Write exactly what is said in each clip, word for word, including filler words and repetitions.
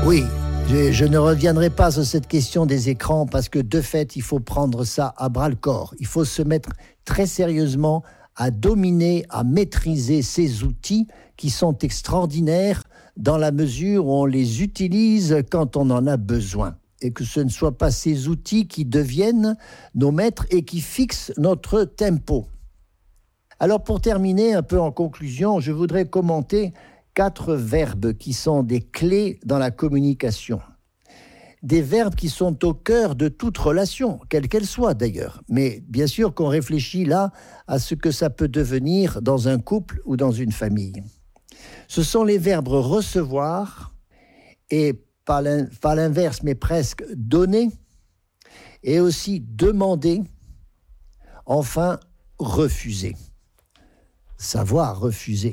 Oui, je, je ne reviendrai pas sur cette question des écrans parce que de fait, il faut prendre ça à bras-le-corps. Il faut se mettre très sérieusement à dominer, à maîtriser ces outils qui sont extraordinaires dans la mesure où on les utilise quand on en a besoin. Et que ce ne soient pas ces outils qui deviennent nos maîtres et qui fixent notre tempo. Alors pour terminer un peu en conclusion, je voudrais commenter quatre verbes qui sont des clés dans la communication. Des verbes qui sont au cœur de toute relation, quelle qu'elle soit d'ailleurs. Mais bien sûr qu'on réfléchit là à ce que ça peut devenir dans un couple ou dans une famille. Ce sont les verbes recevoir et pas l'inverse mais presque donner et aussi demander, enfin refuser. Savoir refuser.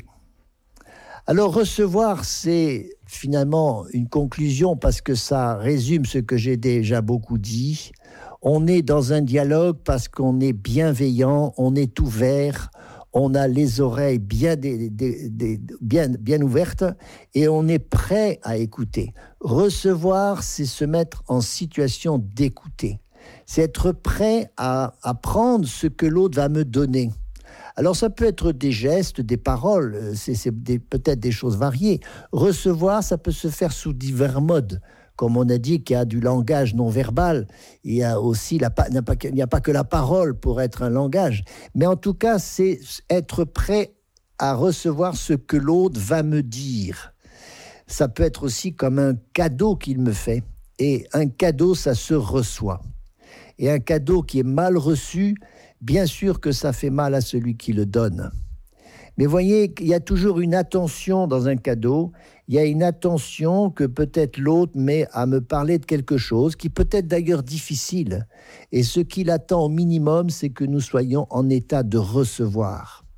Alors recevoir, c'est finalement une conclusion parce que ça résume ce que j'ai déjà beaucoup dit. On est dans un dialogue parce qu'on est bienveillant, on est ouvert, on a les oreilles bien, des, des, des, bien, bien ouvertes et on est prêt à écouter. Recevoir, c'est se mettre en situation d'écouter. C'est être prêt à, à prendre ce que l'autre va me donner. Alors ça peut être des gestes, des paroles, c'est, c'est des, peut-être des choses variées. Recevoir, ça peut se faire sous divers modes. Comme on a dit qu'il y a du langage non verbal, il y a aussi la, il n'y a pas, il n'y a pas que la parole pour être un langage. Mais en tout cas, c'est être prêt à recevoir ce que l'autre va me dire. Ça peut être aussi comme un cadeau qu'il me fait. Et un cadeau, ça se reçoit. Et un cadeau qui est mal reçu, bien sûr que ça fait mal à celui qui le donne. Mais voyez, il y a toujours une attention dans un cadeau. Il y a une attention que peut-être l'autre met à me parler de quelque chose, qui peut être d'ailleurs difficile. Et ce qu'il attend au minimum, c'est que nous soyons en état de recevoir.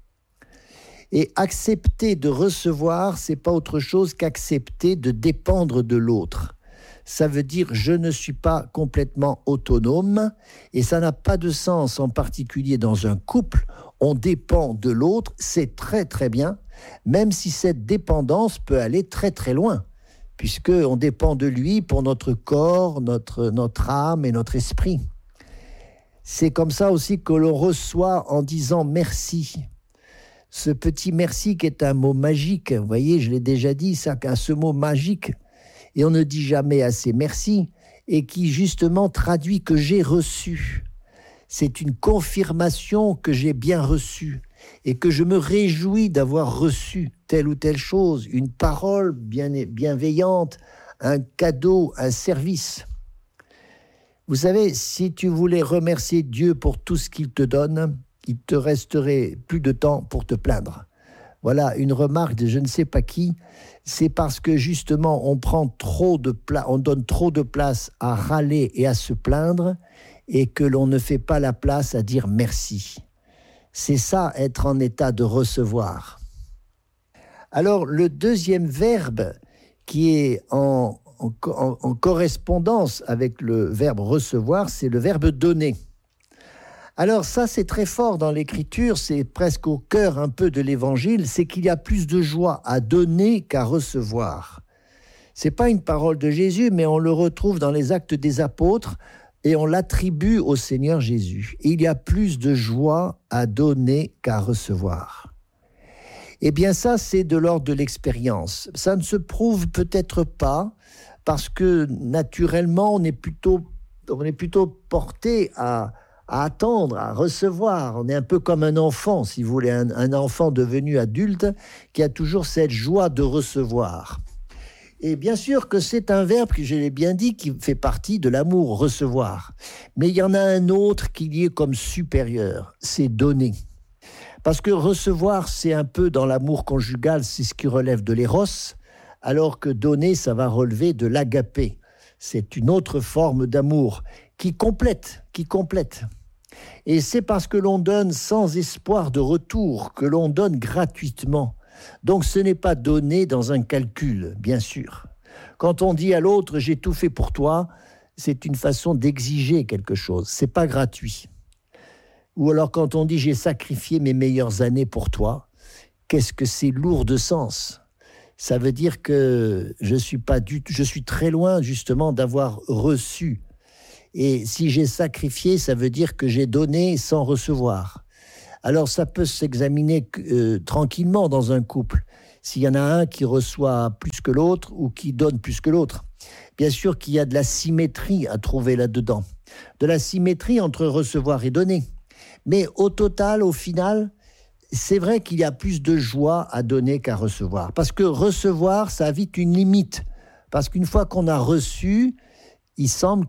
Et accepter de recevoir, c'est pas autre chose qu'accepter de dépendre de l'autre. Ça veut dire je ne suis pas complètement autonome et ça n'a pas de sens, en particulier dans un couple. On dépend de l'autre, c'est très très bien, même si cette dépendance peut aller très très loin, puisqu'on dépend de lui pour notre corps, notre, notre âme et notre esprit. C'est comme ça aussi que l'on reçoit en disant merci. Ce petit merci qui est un mot magique, vous voyez, je l'ai déjà dit, ça, ce mot magique, et on ne dit jamais assez merci, et qui justement traduit que j'ai reçu. C'est une confirmation que j'ai bien reçu, et que je me réjouis d'avoir reçu telle ou telle chose, une parole bien, bienveillante, un cadeau, un service. Vous savez, si tu voulais remercier Dieu pour tout ce qu'il te donne, il te resterait plus de temps pour te plaindre. Voilà une remarque de je ne sais pas qui, c'est parce que justement on prend trop de pla- on donne trop de place à râler et à se plaindre et que l'on ne fait pas la place à dire merci. C'est ça, être en état de recevoir. Alors le deuxième verbe qui est en, en, en, en correspondance avec le verbe recevoir, c'est le verbe donner. Alors ça, c'est très fort dans l'Écriture, c'est presque au cœur un peu de l'Évangile, c'est qu'il y a plus de joie à donner qu'à recevoir. C'est pas une parole de Jésus, mais on le retrouve dans les Actes des Apôtres et on l'attribue au Seigneur Jésus. Il y a plus de joie à donner qu'à recevoir. Eh bien ça, c'est de l'ordre de l'expérience. Ça ne se prouve peut-être pas parce que naturellement, on est plutôt, on est plutôt porté à... à attendre, à recevoir. On est un peu comme un enfant, si vous voulez, un, un enfant devenu adulte qui a toujours cette joie de recevoir. Et bien sûr que c'est un verbe, que je l'ai bien dit, qui fait partie de l'amour, recevoir. Mais il y en a un autre qui y est comme supérieur, c'est donner. Parce que recevoir, c'est un peu dans l'amour conjugal, c'est ce qui relève de l'éros, alors que donner, ça va relever de l'agapé. C'est une autre forme d'amour qui complète, qui complète. Et c'est parce que l'on donne sans espoir de retour, que l'on donne gratuitement. Donc ce n'est pas donner dans un calcul, bien sûr. Quand on dit à l'autre « j'ai tout fait pour toi », c'est une façon d'exiger quelque chose, c'est pas gratuit. Ou alors quand on dit « j'ai sacrifié mes meilleures années pour toi », qu'est-ce que c'est lourd de sens. ça veut dire que je suis pas du tout, je suis très loin justement d'avoir reçu. Et si j'ai sacrifié, ça veut dire que j'ai donné sans recevoir. Alors ça peut s'examiner euh, tranquillement dans un couple. S'il y en a un qui reçoit plus que l'autre ou qui donne plus que l'autre. Bien sûr qu'il y a de la symétrie à trouver là-dedans. De la symétrie entre recevoir et donner. Mais au total, au final, c'est vrai qu'il y a plus de joie à donner qu'à recevoir. Parce que recevoir, ça a vite une limite. Parce qu'une fois qu'on a reçu, il semble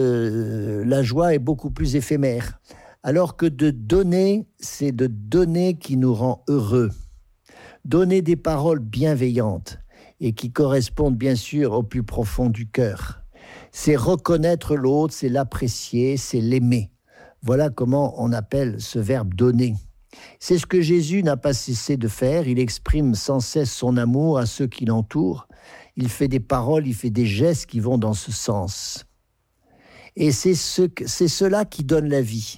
que la joie est beaucoup plus éphémère. Alors que de donner, c'est de donner qui nous rend heureux. Donner des paroles bienveillantes et qui correspondent bien sûr au plus profond du cœur. C'est reconnaître l'autre, c'est l'apprécier, c'est l'aimer. Voilà comment on appelle ce verbe « donner ». C'est ce que Jésus n'a pas cessé de faire. Il exprime sans cesse son amour à ceux qui l'entourent. Il fait des paroles, il fait des gestes qui vont dans ce sens. Et c'est, ce, c'est cela qui donne la vie.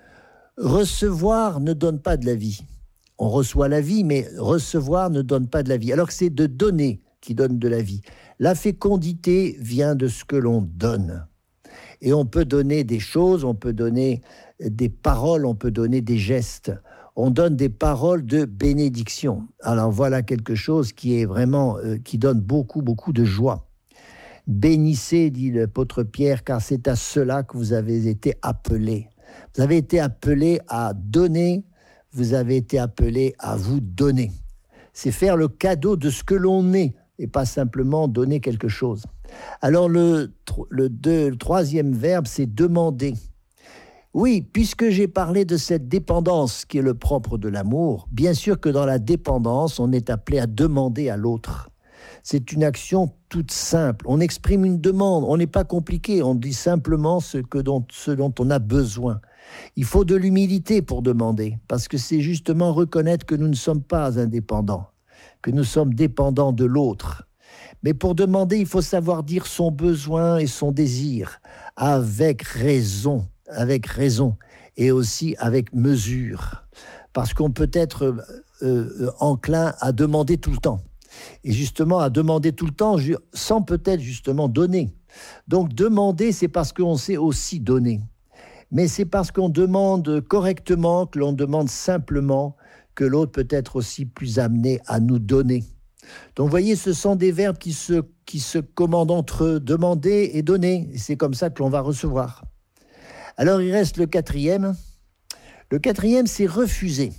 Recevoir ne donne pas de la vie. On reçoit la vie, mais recevoir ne donne pas de la vie. Alors que c'est de donner qui donne de la vie. La fécondité vient de ce que l'on donne. Et on peut donner des choses, on peut donner des paroles, on peut donner des gestes. On donne des paroles de bénédiction. Alors voilà quelque chose qui est vraiment, euh, qui donne beaucoup, beaucoup de joie. Bénissez, dit l'apôtre Pierre, car c'est à cela que vous avez été appelés. Vous avez été appelés à donner, vous avez été appelés à vous donner. C'est faire le cadeau de ce que l'on est et pas simplement donner quelque chose. Alors le, le, deux, le troisième verbe, c'est demander. Oui, puisque j'ai parlé de cette dépendance qui est le propre de l'amour, bien sûr que dans la dépendance, on est appelé à demander à l'autre. C'est une action toute simple. On exprime une demande, on n'est pas compliqué, on dit simplement ce, que dont, ce dont on a besoin. Il faut de l'humilité pour demander, parce que c'est justement reconnaître que nous ne sommes pas indépendants, que nous sommes dépendants de l'autre. Mais pour demander, il faut savoir dire son besoin et son désir, avec raison, avec raison, et aussi avec mesure. Parce qu'on peut être euh, enclin à demander tout le temps. Et justement, à demander tout le temps, sans peut-être justement donner. Donc demander, c'est parce qu'on sait aussi donner. Mais c'est parce qu'on demande correctement, que l'on demande simplement, que l'autre peut être aussi plus amené à nous donner. Donc vous voyez, ce sont des verbes qui se, qui se commandent entre eux, demander et donner. Et c'est comme ça que l'on va recevoir. Alors il reste le quatrième. Le quatrième, c'est refuser.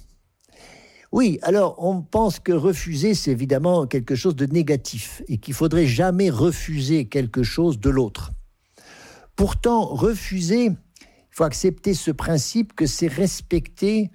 Oui, alors on pense que refuser, c'est évidemment quelque chose de négatif et qu'il ne faudrait jamais refuser quelque chose de l'autre. Pourtant, refuser, il faut accepter ce principe que c'est respecter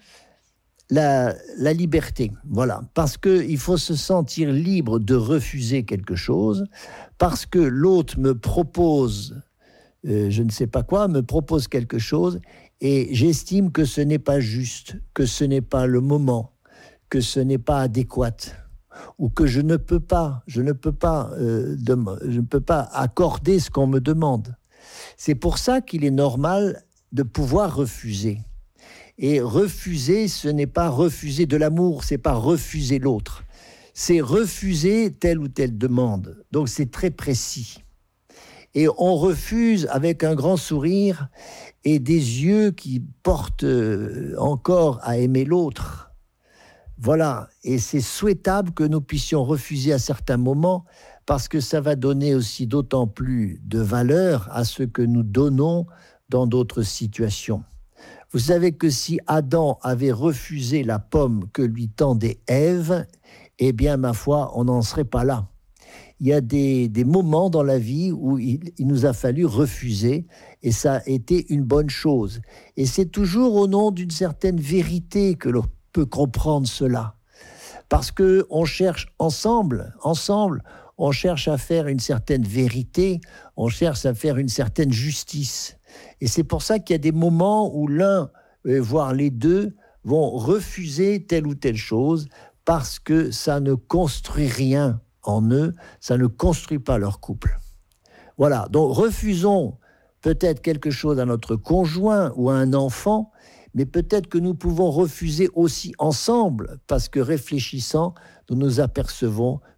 la, la liberté. Voilà, parce qu'il faut se sentir libre de refuser quelque chose, parce que l'autre me propose, euh, je ne sais pas quoi, me propose quelque chose et j'estime que ce n'est pas juste, que ce n'est pas le moment, que ce n'est pas adéquat, ou que je ne peux pas, je ne peux pas, euh, de, je ne peux pas accorder ce qu'on me demande. C'est pour ça qu'il est normal de pouvoir refuser. Et refuser, ce n'est pas refuser de l'amour, c'est pas refuser l'autre. C'est refuser telle ou telle demande. Donc c'est très précis. Et on refuse avec un grand sourire et des yeux qui portent encore à aimer l'autre. Voilà, et c'est souhaitable que nous puissions refuser à certains moments parce que ça va donner aussi d'autant plus de valeur à ce que nous donnons dans d'autres situations. Vous savez que si Adam avait refusé la pomme que lui tendait Ève, eh bien, ma foi, on n'en serait pas là. Il y a des, des moments dans la vie où il, il nous a fallu refuser et ça a été une bonne chose. Et c'est toujours au nom d'une certaine vérité que l'on peut comprendre cela. Parce qu'on cherche ensemble, ensemble, on cherche à faire une certaine vérité, on cherche à faire une certaine justice. Et c'est pour ça qu'il y a des moments où l'un, voire les deux, vont refuser telle ou telle chose parce que ça ne construit rien en eux, ça ne construit pas leur couple. Voilà, donc refusons peut-être quelque chose à notre conjoint ou à un enfant, mais peut-être que nous pouvons refuser aussi ensemble, parce que réfléchissant, nous nous apercevons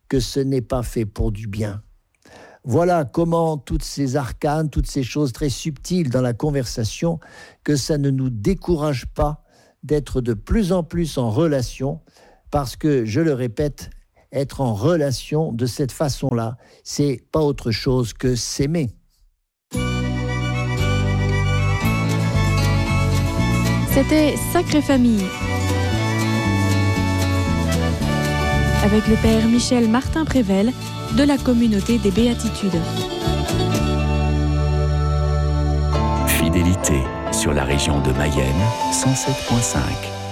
que ce n'est pas fait pour du bien. Voilà comment toutes ces arcanes, toutes ces choses très subtiles dans la conversation, que ça ne nous décourage pas d'être de plus en plus en relation, parce que, je le répète, être en relation de cette façon-là, c'est pas autre chose que s'aimer. C'était Sacrée Famille, avec le père Michel Martin-Prével de la communauté des Béatitudes. Fidélité sur la région de Mayenne, cent sept virgule cinq.